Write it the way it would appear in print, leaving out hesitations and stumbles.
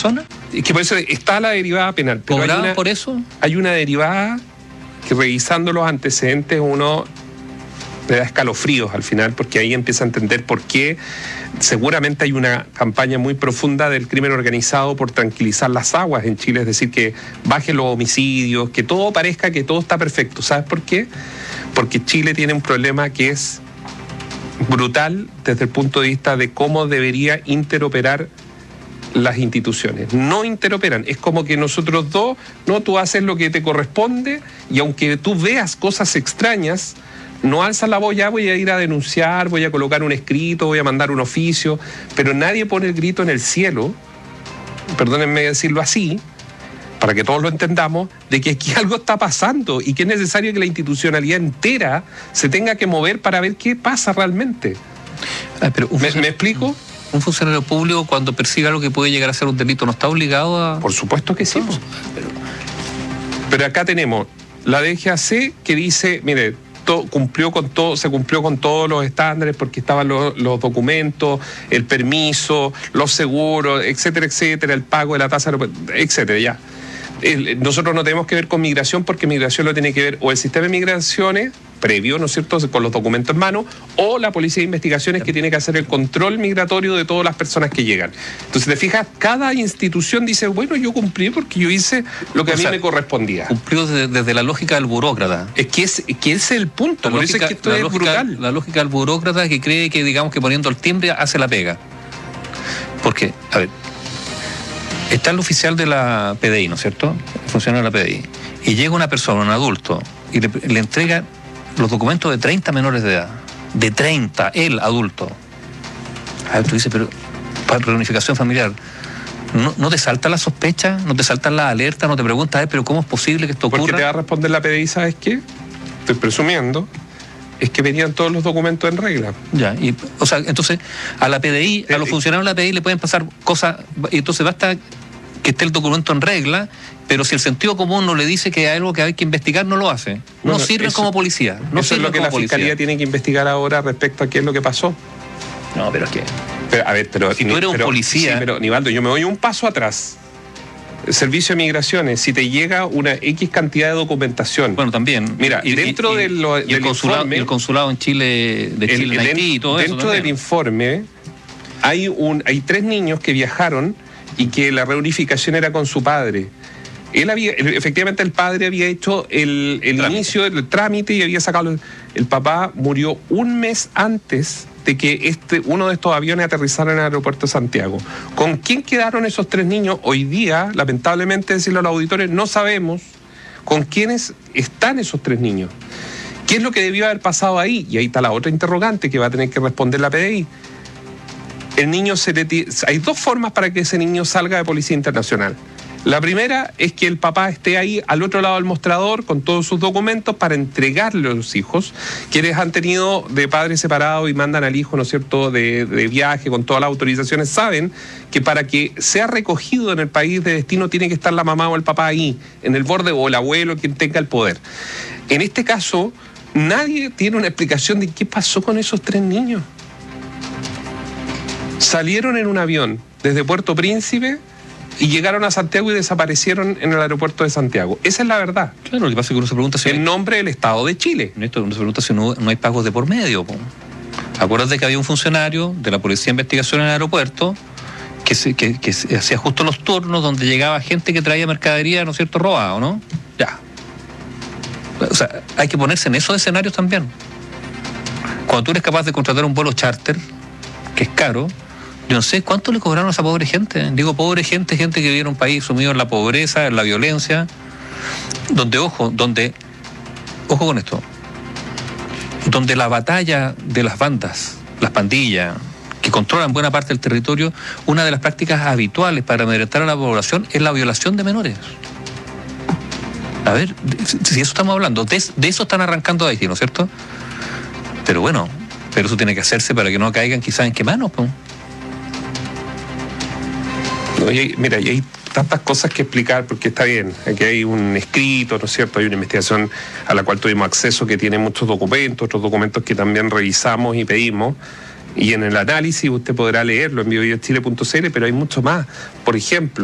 personas? Es que por eso está la derivada penal. Pero ¿Cobraban por eso? Hay una derivada que, revisando los antecedentes, uno le da escalofríos al final, porque ahí empieza a entender por qué seguramente hay una campaña muy profunda del crimen organizado por tranquilizar las aguas en Chile, es decir, que bajen los homicidios, que todo parezca que todo está perfecto. ¿Sabes por qué? Porque Chile tiene un problema que es brutal desde el punto de vista de cómo debería interoperar las instituciones. No interoperan, es como que nosotros dos, no, tú haces lo que te corresponde y aunque tú veas cosas extrañas, no alzas la voz, ya voy a ir a denunciar, voy a colocar un escrito, voy a mandar un oficio, pero nadie pone el grito en el cielo, perdónenme decirlo así, para que todos lo entendamos, de que aquí algo está pasando y que es necesario que la institucionalidad entera se tenga que mover para ver qué pasa realmente. Pero ¿Me explico? Un funcionario público, cuando persigue algo que puede llegar a ser un delito, ¿no está obligado a...? Por supuesto que sí. Pero acá tenemos la DGAC que dice, mire, se cumplió con todos los estándares porque estaban los documentos, el permiso, los seguros, etcétera, etcétera, el pago de la tasa, etcétera, ya. Nosotros no tenemos que ver con migración porque migración lo tiene que ver o el sistema de migraciones previo, ¿no es cierto?, con los documentos en mano, o la Policía de Investigaciones que tiene que hacer el control migratorio de todas las personas que llegan. Entonces, te fijas, cada institución dice, bueno, yo cumplí porque yo hice lo que a mí me correspondía. Cumplió desde la lógica del burócrata. Es que ese es el punto, por eso es que esto es brutal. La lógica del burócrata que cree que, digamos, que poniendo el timbre hace la pega. Porque, a ver, está el oficial de la PDI, ¿no es cierto?, el funcionario de la PDI, y llega una persona, un adulto, y le entrega los documentos de 30 menores de edad. De 30, él, adulto. A ver, tú dices, pero para reunificación familiar, ¿no te salta la sospecha? ¿No te saltan las alertas? ¿No te preguntas, pero cómo es posible que esto ocurra? Porque te va a responder la PDI, ¿sabes qué? Estoy presumiendo, es que venían todos los documentos en regla. Ya, o sea, entonces, a la PDI, a los funcionarios de la PDI le pueden pasar cosas, y entonces basta que esté el documento en regla, pero si el sentido común no le dice que hay algo que hay que investigar, no lo hace. No sirven como policía. No eso es lo que la Fiscalía tiene que investigar ahora respecto a qué es lo que pasó. No, pero es que... si tú eres un policía... Sí, pero, Nivaldo, yo me voy un paso atrás. El Servicio de Migraciones, si te llega una X cantidad de documentación... Bueno, también. Mira, dentro del consulado, informe... el consulado en Chile, de Chile en Haití y todo eso. Dentro del informe hay 3 niños que viajaron y que la reunificación era con su padre. Efectivamente el padre había hecho el inicio del trámite y había sacado... El papá murió un mes antes de que uno de estos aviones aterrizara en el aeropuerto de Santiago. ¿Con quién quedaron esos 3 niños? Hoy día, lamentablemente, decirlo a los auditores, no sabemos con quiénes están esos 3 niños. ¿Qué es lo que debió haber pasado ahí? Y ahí está la otra interrogante que va a tener que responder la PDI. El niño hay 2 formas para que ese niño salga de Policía Internacional. La primera es que el papá esté ahí al otro lado del mostrador con todos sus documentos para entregarle a los hijos, quienes han tenido de padres separados y mandan al hijo, ¿no es cierto?, de viaje con todas las autorizaciones, saben que para que sea recogido en el país de destino tiene que estar la mamá o el papá ahí, en el borde, o el abuelo, quien tenga el poder. En este caso, nadie tiene una explicación de qué pasó con esos 3 niños. Salieron en un avión desde Puerto Príncipe y llegaron a Santiago y desaparecieron en el aeropuerto de Santiago. Esa es la verdad. Claro, lo que pasa es que uno se pregunta si... En nombre del Estado de Chile. Uno se pregunta si no hay pagos de por medio. Acuérdate que había un funcionario de la Policía de Investigación en el aeropuerto que hacía justo los turnos donde llegaba gente que traía mercadería, ¿no es cierto?, robado, ¿no? Ya. O sea, hay que ponerse en esos escenarios también. Cuando tú eres capaz de contratar un vuelo charter, que es caro, yo no sé cuánto le cobraron a esa pobre gente. Digo, pobre gente que vive en un país sumido en la pobreza, en la violencia, donde, ojo con esto, donde la batalla de las bandas, las pandillas, que controlan buena parte del territorio, una de las prácticas habituales para amedrentar a la población es la violación de menores. A ver, si eso estamos hablando, de eso están arrancando de Haití, ¿no es cierto? Pero bueno, eso tiene que hacerse para que no caigan quizás en qué manos, pues. Mira, y hay tantas cosas que explicar, porque está bien, aquí hay un escrito, ¿no es cierto?, hay una investigación a la cual tuvimos acceso que tiene muchos documentos, otros documentos que también revisamos y pedimos, y en el análisis usted podrá leerlo en biochile.cl, pero hay mucho más. Por ejemplo,